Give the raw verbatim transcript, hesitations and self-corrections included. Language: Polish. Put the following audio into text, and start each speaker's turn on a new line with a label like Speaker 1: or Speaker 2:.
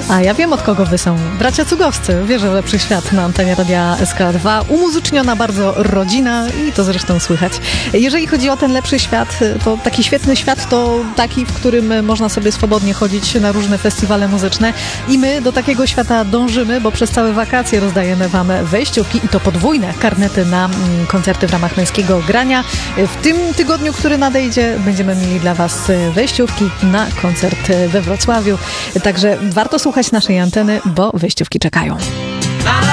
Speaker 1: A ja wiem, od kogo wy są. Bracia Cugowscy. Wierzę w lepszy świat na antenie Radia S K dwa. Umuzyczniona bardzo rodzina i to zresztą słychać. Jeżeli chodzi o ten lepszy świat, to taki świetny świat to taki, w którym można sobie swobodnie chodzić na różne festiwale muzyczne i my do takiego świata dążymy, bo przez całe wakacje rozdajemy wam wejściówki i to podwójne karnety na koncerty w ramach Męskiego Grania. W tym tygodniu, który nadejdzie, będziemy mieli dla was wejściówki na koncert we Wrocławiu. Także warto słuchać naszej anteny, bo wejściówki czekają.